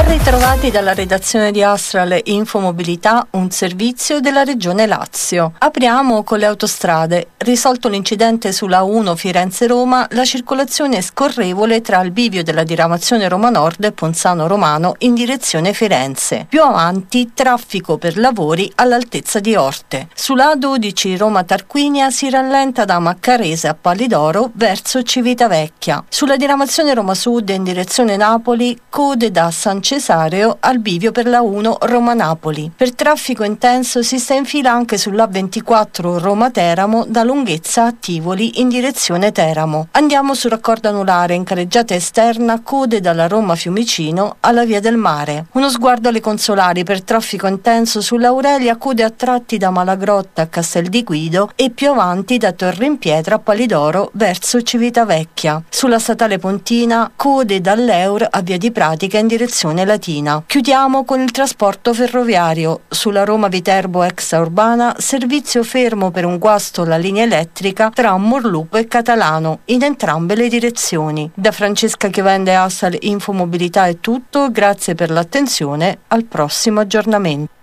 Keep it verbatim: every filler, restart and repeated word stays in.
Ben ritrovati dalla redazione di Astral Infomobilità, un servizio della Regione Lazio. Apriamo con le autostrade. Risolto l'incidente sulla uno Firenze-Roma, la circolazione è scorrevole tra il bivio della diramazione Roma Nord e Ponzano Romano in direzione Firenze. Più avanti, traffico per lavori all'altezza di Orte. Sulla A dodici Roma-Tarquinia si rallenta da Maccarese a Palidoro verso Civitavecchia. Sulla diramazione Roma Sud in direzione Napoli, code da San Cesareo al bivio per la uno Roma-Napoli. Per traffico intenso si sta in fila anche sulla ventiquattro Roma-Teramo da Lunghezza a Tivoli in direzione Teramo. Andiamo sul raccordo anulare in carreggiata esterna, code dalla Roma Fiumicino alla Via del Mare. Uno sguardo alle consolari per traffico intenso sull'Aurelia, code a tratti da Malagrotta a Castel di Guido e più avanti da Torre in Pietra a Palidoro verso Civitavecchia. Sulla statale Pontina, code dall'Eur a Via di Pratica in direzione Latina. Chiudiamo con il trasporto ferroviario. Sulla Roma-Viterbo extraurbana, servizio fermo per un guasto alla linea elettrica tra Morlupo e Catalano, in entrambe le direzioni. Da Francesca Chiovende Astral Infomobilità è tutto, grazie per l'attenzione, al prossimo aggiornamento.